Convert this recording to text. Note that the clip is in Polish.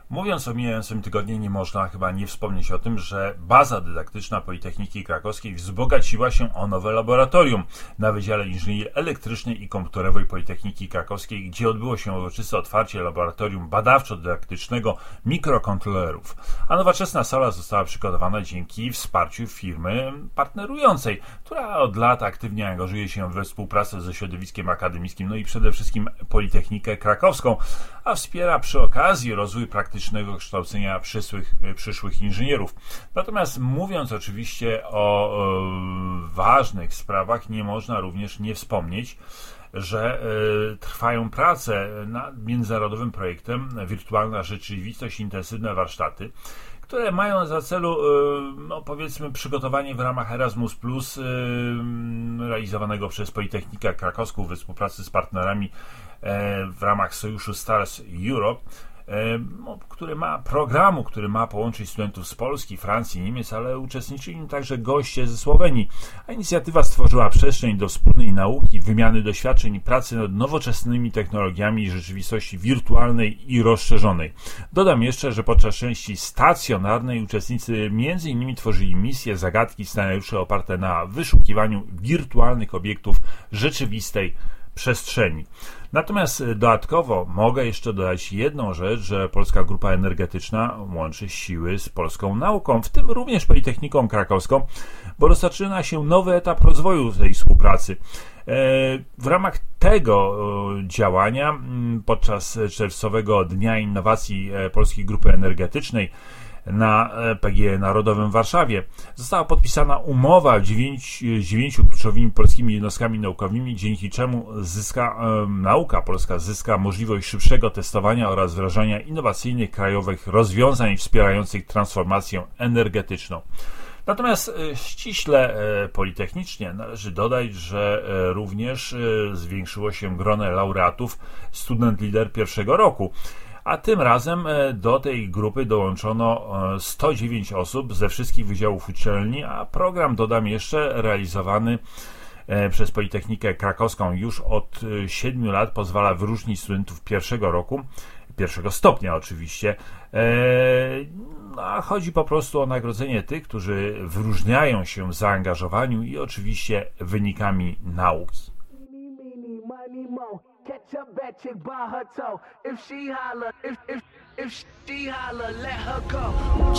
Mówiąc o mijającym tygodniu, nie można chyba nie wspomnieć o tym, że baza dydaktyczna Politechniki Krakowskiej wzbogaciła się o nowe laboratorium na Wydziale Inżynierii Elektrycznej i Komputerowej Politechniki Krakowskiej, gdzie odbyło się uroczyste otwarcie laboratorium badawczo-dydaktycznego mikrokontrolerów. A nowoczesna sala została przygotowana dzięki wsparciu firmy partnerującej, która od lat aktywnie angażuje się we współpracę ze środowiskiem akademickim, no i przede wszystkim Politechnikę Krakowską, a wspiera przy okazji rozwój praktycznego kształcenia przyszłych inżynierów. Natomiast mówiąc oczywiście o ważnych sprawach, nie można również nie wspomnieć, że trwają prace nad międzynarodowym projektem Wirtualna Rzeczywistość, Intensywne Warsztaty, które mają za celu, powiedzmy, przygotowanie w ramach Erasmus+, realizowanego przez Politechnikę Krakowską we współpracy z partnerami w ramach sojuszu Stars Europe, który ma połączyć studentów z Polski, Francji, Niemiec, ale uczestniczyli w nim także goście ze Słowenii. A inicjatywa stworzyła przestrzeń do wspólnej nauki, wymiany doświadczeń i pracy nad nowoczesnymi technologiami rzeczywistości wirtualnej i rozszerzonej. Dodam jeszcze, że podczas części stacjonarnej uczestnicy m.in. tworzyli misje, zagadki, scenariusze oparte na wyszukiwaniu wirtualnych obiektów rzeczywistej przestrzeni. Natomiast dodatkowo mogę jeszcze dodać jedną rzecz, że Polska Grupa Energetyczna łączy siły z polską nauką, w tym również Politechniką Krakowską, bo rozpoczyna się nowy etap rozwoju tej współpracy. W ramach tego działania podczas czerwcowego Dnia Innowacji Polskiej Grupy Energetycznej na PGE Narodowym w Warszawie została podpisana umowa z 9 kluczowymi polskimi jednostkami naukowymi, dzięki czemu nauka polska zyska możliwość szybszego testowania oraz wdrażania innowacyjnych krajowych rozwiązań wspierających transformację energetyczną. Natomiast ściśle politechnicznie należy dodać, że również zwiększyło się grono laureatów Student Leader pierwszego roku. A tym razem do tej grupy dołączono 109 osób ze wszystkich wydziałów uczelni, a program, dodam jeszcze, realizowany przez Politechnikę Krakowską już od 7 lat pozwala wyróżnić studentów pierwszego stopnia oczywiście, a chodzi po prostu o nagrodzenie tych, którzy wyróżniają się w zaangażowaniu i oczywiście wynikami nauki. Catch a bad chick by her toe. If she holler, let her go.